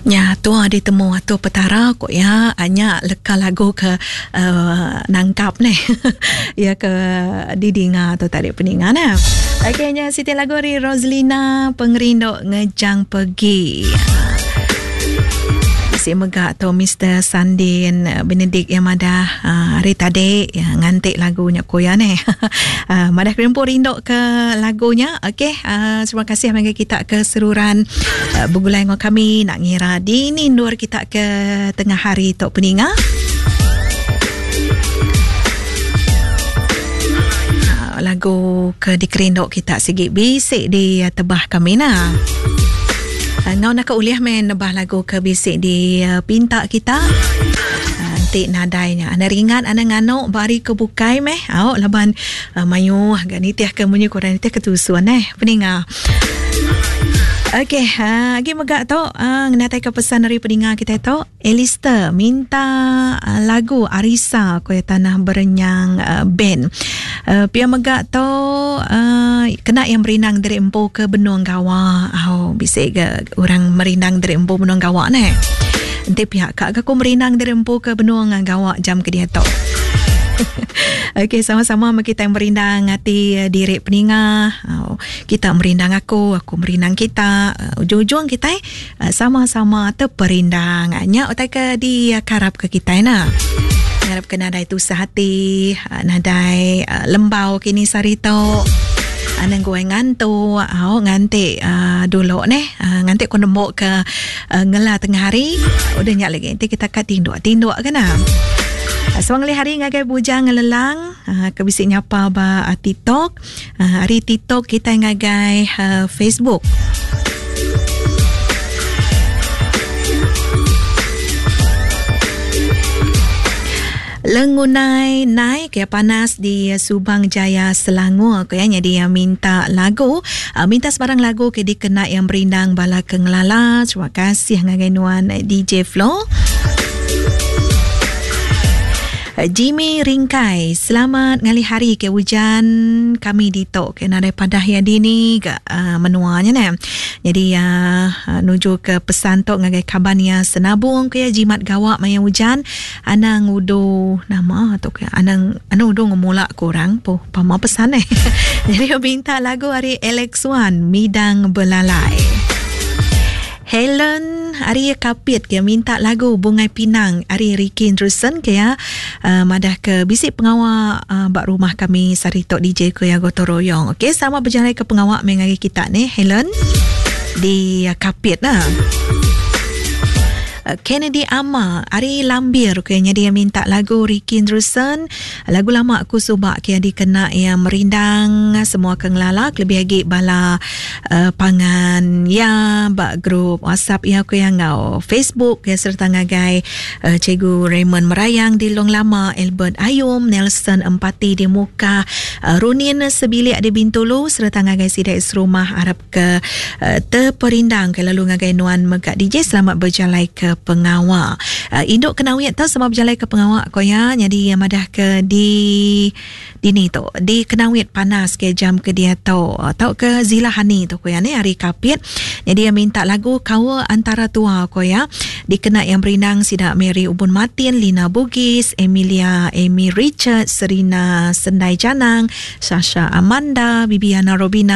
Ya, tu ada temu atau petara kok ya, hanya leka lagu ke nangkap ni. Ya ke didinga atau tarik peningan nah. Okeynya Siti lagu dari Roslina Pengerindok Ngejang Pergi. Si megak tu Mr. Sandin Benedict yang madah hari tadi ya, ngantik lagunya koya ni. Madah kerempur rindok ke lagunya. Okey, terima kasih bagi kita keseruran bergulai dengan kami nak ngira di nindur kita ke tengah hari tok peninga. Lagu ke dikerindok kita sikit bisik di tebah kami nah. Ngau nak uliah main nebah lagu ke bisik di pinta kita. Nanti nadainya ana ringan ana ngano bari ke bukai meh. Awak laban mayu agak nitiah ke munyi kurang nitiah ketusuan peninga. Okey, lagi megak tu ngenatai ke pesan dari peninga kita tu. Elister minta lagu Arisa Koya Tanah Berenyang band. Pia megak tu kena yang merinang dari empu ke Benung Gawa. Bisik ke orang merinang dari empu Benung Gawa ni. Nanti pihak kak aku merinang dari empu ke Benung Gawa jam ke dia tu. Okey, sama-sama kita yang merindang hati diri peninga. Kita merindang aku merindang kita. Ujung-ujung kita sama-sama terperindang. Nya otak ke di karap ke kita nah. Ngarap ke nadai tu sehati, nadai lembau kini sarito. Anang gue ngantuk, ngantik dulu ni, ngantik ko nembok ke ngela tengah hari. Udah nyak lagi nanti kita kat tinduk kan nah. Sewang le hari ngagai bujang ngelelang kebisik nyapa ba TikTok. Hari TikTok kita ngagai Facebook. Lengunai naik ya panas di Subang Jaya Selangor kayaknya dia minta lagu minta sebarang lagu ke dikena yang berindang bala kengelala. Terima kasih ngagai nuan DJ Flo. Jimmy Ringkai, selamat ngali hari ke hujan kami di tok kena daripada ya dini ke menuanya ni. Jadi nuju ke pesan tok ngagai kabania senabung ke jimat gawak maya hujan anang udo nama atau ke anang udo ngomolak kurang po pama pesan ni. Jadi minta lagu hari Alex Wan Midang Belalai. Helen Ari Kapit ke minta lagu Bungai Pinang Ari Ricky Anderson ke madah ke bisik pengawak bak rumah kami Saritok DJ ke Gotoroyong. Okey, sama berjalan ke pengawak mengagi kita ni Helen di Kapit nah. Kennedy Ama Ari Lambir kayaknya dia minta lagu Ricky Anderson, lagu lama aku subak kaya dikena yang merindang semua kengelalak lebih lagi bala pangan ya bak grup WhatsApp ya aku yang ngau Facebook ya serta ngagai Cikgu Raymond Merayang di Long Lama, Albert Ayum, Nelson Empati di Muka, Runin Sebilik di Bintulu serta ngagai Sidai Serumah Arab ke terperindang ke lalu ngagai Nuan Megak DJ selamat berjalai ke pengawak. Induk kenawit tu sama berjalai ke pengawak koya jadi madah ke di ni tu di kenawit panas ke jam ke dia tu tau ke Zilahani tu koya ni hari Kapit. Jadi dia minta lagu Kawa Antara Tua koya dikena yang berindang Sidak Mary Ubun Martin, Lina Bugis, Emilia Amy Richard, Serina Sendai Janang, Sasha Amanda, Bibiana Robina